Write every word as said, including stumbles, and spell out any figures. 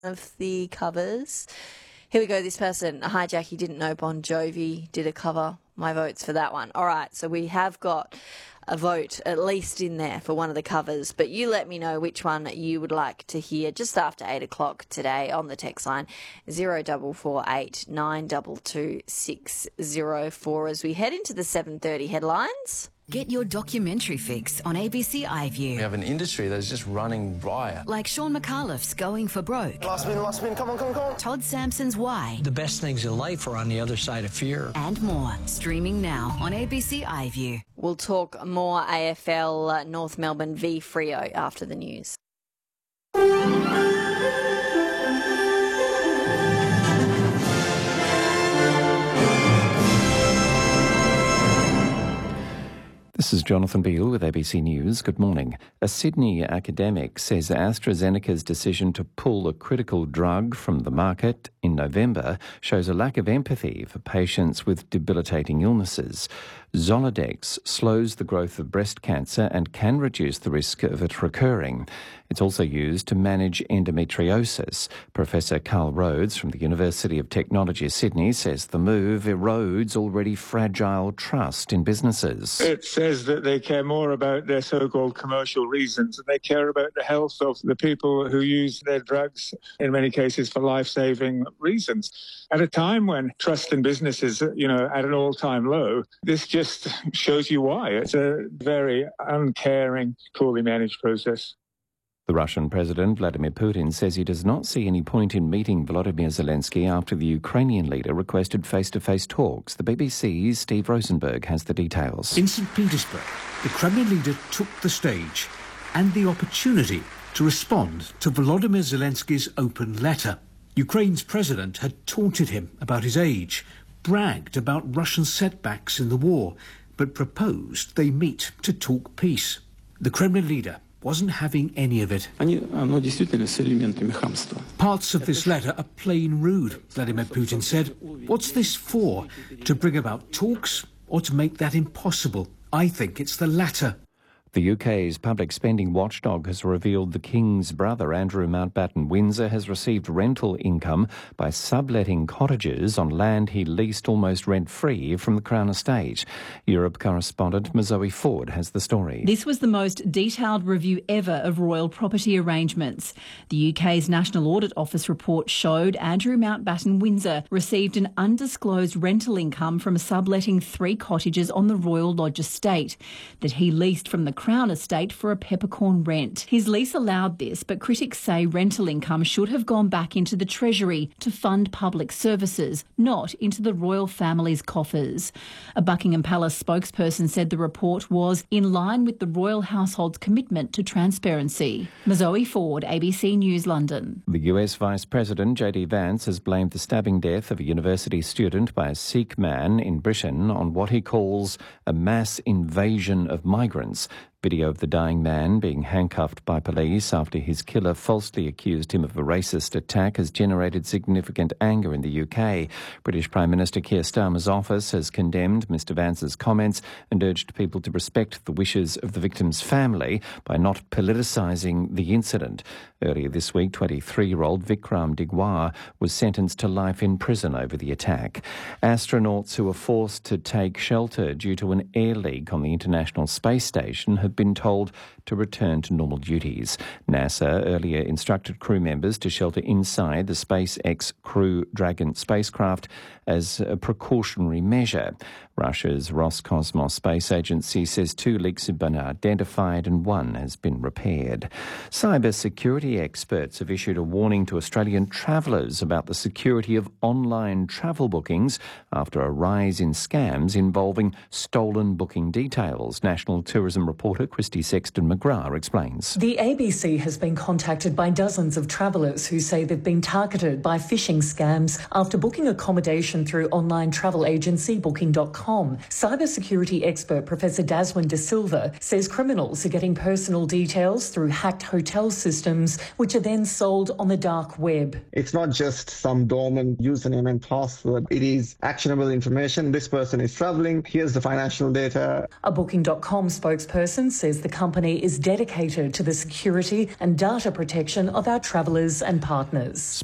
of the covers. Here we go. This person, hi Jackie, didn't know Bon Jovi did a cover. My vote's for that one. All right, so we have got a vote at least in there for one of the covers, but you let me know which one you would like to hear just after eight o'clock today on the text line zero four four eight nine two two six zero four as we head into the seven thirty headlines. Get your documentary fix on A B C iView. We have an industry that's just running riot. Like Sean McAuliffe's Going for Broke. Last minute, last minute, come on, come on, come on. Todd Sampson's Why. The best things in life are on the other side of fear. And more. Streaming now on A B C iView. We'll talk more A F L uh, North Melbourne v Freo after the news. This is Jonathan Beale with A B C News. Good morning. A Sydney academic says AstraZeneca's decision to pull a critical drug from the market in November shows a lack of empathy for patients with debilitating illnesses. Zoladex slows the growth of breast cancer and can reduce the risk of it recurring. It's also used to manage endometriosis. Professor Carl Rhodes from the University of Technology Sydney says the move erodes already fragile trust in businesses. It says that they care more about their so-called commercial reasons, and they care about the health of the people who use their drugs, in many cases for life-saving reasons. At a time when trust in businesses, you know, at an all-time low, this just shows you why. It's a very uncaring, poorly managed process. The Russian President Vladimir Putin says he does not see any point in meeting Volodymyr Zelensky after the Ukrainian leader requested face-to-face talks. The B B C's Steve Rosenberg has the details. In Saint Petersburg, the Kremlin leader took the stage and the opportunity to respond to Volodymyr Zelensky's open letter. Ukraine's president had taunted him about his age, bragged about Russian setbacks in the war, but proposed they meet to talk peace. The Kremlin leader wasn't having any of it. Parts of this letter are plain rude, Vladimir Putin said. What's this for? To bring about talks or to make that impossible? I think it's the latter. The U K's public spending watchdog has revealed the King's brother, Andrew Mountbatten Windsor, has received rental income by subletting cottages on land he leased almost rent-free from the Crown Estate. Europe correspondent Mazoe Ford has the story. This was the most detailed review ever of royal property arrangements. The U K's National Audit Office report showed Andrew Mountbatten Windsor received an undisclosed rental income from subletting three cottages on the Royal Lodge estate that he leased from the Crown Estate for a peppercorn rent. His lease allowed this, but critics say rental income should have gone back into the Treasury to fund public services, not into the royal family's coffers. A Buckingham Palace spokesperson said the report was in line with the royal household's commitment to transparency. Mazoe Ford, A B C News, London. The U S Vice President J D Vance has blamed the stabbing death of a university student by a Sikh man in Britain on what he calls a mass invasion of migrants. Video of the dying man being handcuffed by police after his killer falsely accused him of a racist attack has generated significant anger in the U K. British Prime Minister Keir Starmer's office has condemned Mr Vance's comments and urged people to respect the wishes of the victim's family by not politicising the incident. Earlier this week, twenty-three-year-old Vikram Digwar was sentenced to life in prison over the attack. Astronauts who were forced to take shelter due to an air leak on the International Space Station have been told to return to normal duties. NASA earlier instructed crew members to shelter inside the SpaceX Crew Dragon spacecraft as a precautionary measure. Russia's Roscosmos space agency says two leaks have been identified and one has been repaired. Cyber security experts have issued a warning to Australian travellers about the security of online travel bookings after a rise in scams involving stolen booking details. National Tourism reporter Christy Sexton-McGrath explains. The A B C has been contacted by dozens of travellers who say they've been targeted by phishing scams after booking accommodation through online travel agency booking dot com. Cybersecurity expert Professor Daswin De Silva says criminals are getting personal details through hacked hotel systems, which are then sold on the dark web. It's not just some dormant username and password. It is actionable information. This person is travelling. Here's the financial data. A booking dot com spokesperson says the company is dedicated to the security and data protection of our travellers and partners.